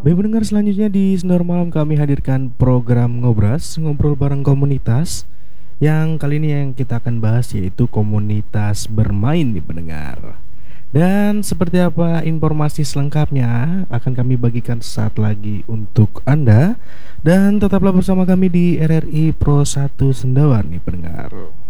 Baik pendengar, selanjutnya di Sendor Malam kami hadirkan program Ngobras, ngobrol bareng komunitas. Yang kali ini yang kita akan bahas yaitu komunitas bermain nih pendengar. Dan seperti apa informasi selengkapnya akan kami bagikan sesaat lagi untuk Anda. Dan tetaplah bersama kami di RRI Pro 1 Sendawan nih pendengar.